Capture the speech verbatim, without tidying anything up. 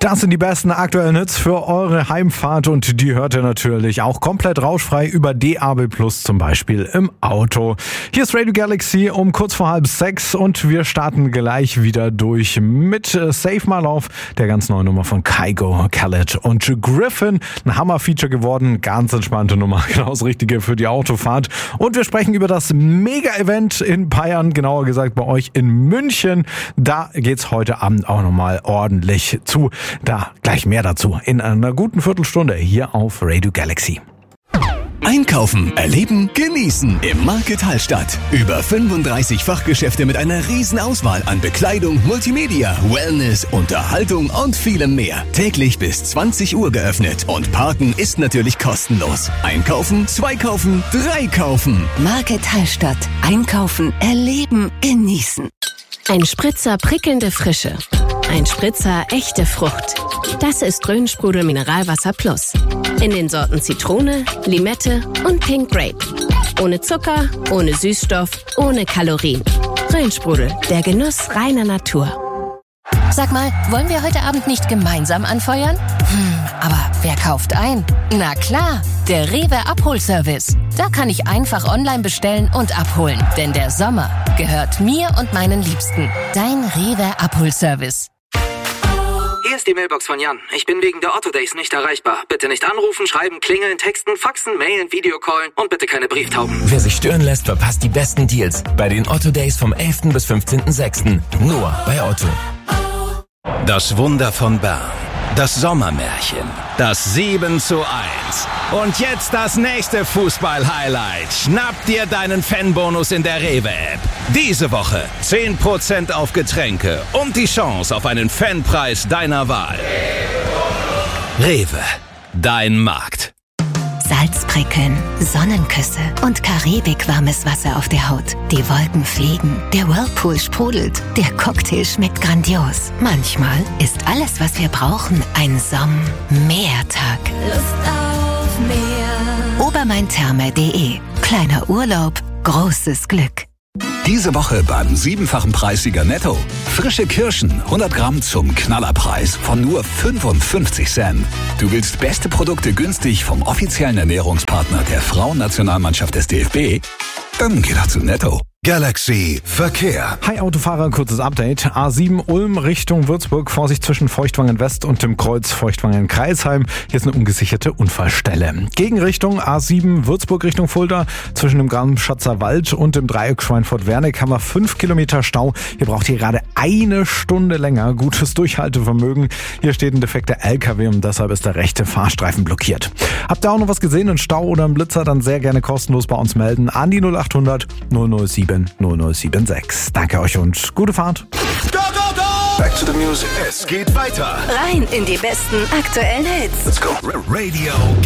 Das sind die besten aktuellen Hits für eure Heimfahrt und die hört ihr natürlich auch komplett rauschfrei über D A B Plus, zum Beispiel im Auto. Hier ist Radio Galaxy um kurz vor halb sechs und wir starten gleich wieder durch mit Save My Love, der ganz neuen Nummer von Kygo, Khaled und Griffin. Ein Hammer-Feature geworden, ganz entspannte Nummer, genau das Richtige für die Autofahrt. Und wir sprechen über das Mega-Event in Bayern, genauer gesagt bei euch in München. Da geht's heute Abend auch nochmal ordentlich zu. Da gleich mehr dazu in einer guten Viertelstunde hier auf Radio Galaxy. Einkaufen, erleben, genießen im Market Hallstatt. Über fünfunddreißig Fachgeschäfte mit einer riesen Auswahl an Bekleidung, Multimedia, Wellness, Unterhaltung und vielem mehr. Täglich bis zwanzig Uhr geöffnet und Parken ist natürlich kostenlos. Einkaufen, zwei kaufen, drei kaufen. Market Hallstatt. Einkaufen, erleben, genießen. Ein Spritzer prickelnde Frische. Ein Spritzer echte Frucht. Das ist Rhön-Sprudel Mineralwasser Plus. In den Sorten Zitrone, Limette und Pink Grape. Ohne Zucker, ohne Süßstoff, ohne Kalorien. Rhön-Sprudel, der Genuss reiner Natur. Sag mal, wollen wir heute Abend nicht gemeinsam anfeuern? Hm, aber wer kauft ein? Na klar, der Rewe Abholservice. Da kann ich einfach online bestellen und abholen. Denn der Sommer gehört mir und meinen Liebsten. Dein Rewe Abholservice. Hier ist die Mailbox von Jan. Ich bin wegen der Otto Days nicht erreichbar. Bitte nicht anrufen, schreiben, klingeln, texten, faxen, mailen, Videocallen und bitte keine Brieftauben. Wer sich stören lässt, verpasst die besten Deals bei den Otto Days vom elften bis fünfzehnten sechsten Nur bei Otto. Das Wunder von Bern. Das Sommermärchen. Das sieben zu eins. Und jetzt das nächste Fußball-Highlight. Schnapp dir deinen Fanbonus in der Rewe-App. Diese Woche zehn Prozent auf Getränke und die Chance auf einen Fanpreis deiner Wahl. Rewe, dein Markt. Salzprickeln, Sonnenküsse und karibikwarmes Wasser auf der Haut. Die Wolken fliegen, der Whirlpool sprudelt, der Cocktail schmeckt grandios. Manchmal ist alles, was wir brauchen, ein Somm-Meertag. Lust auf Meer. Obermaintherme punkt de. Kleiner Urlaub, großes Glück. Diese Woche beim siebenfachen Preissieger Netto. Frische Kirschen, hundert Gramm zum Knallerpreis von nur fünfundfünfzig Cent. Du willst beste Produkte günstig vom offiziellen Ernährungspartner der Frauennationalmannschaft des D F B? Dann geh doch zu Netto. Galaxy Verkehr. Hi Autofahrer, kurzes Update. A sieben Ulm Richtung Würzburg, Vorsicht zwischen Feuchtwangen West und dem Kreuz Feuchtwangen-Kreisheim. Hier ist eine ungesicherte Unfallstelle. Gegenrichtung A sieben Würzburg Richtung Fulda, zwischen dem Grabenschatzer Wald und dem Dreieck Schweinfurt-Wernick haben wir fünf Kilometer Stau. Hier braucht ihr gerade eine Stunde länger. Gutes Durchhaltevermögen. Hier steht ein defekter L K W und deshalb ist der rechte Fahrstreifen blockiert. Habt ihr auch noch was gesehen, einen Stau oder einen Blitzer, dann sehr gerne kostenlos bei uns melden. An die null acht hundert null null sieben null null sieben sechs. Danke euch und gute Fahrt. Go, go, go! Back to the music. Es geht weiter. Rein in die besten aktuellen Hits. Let's go. Radio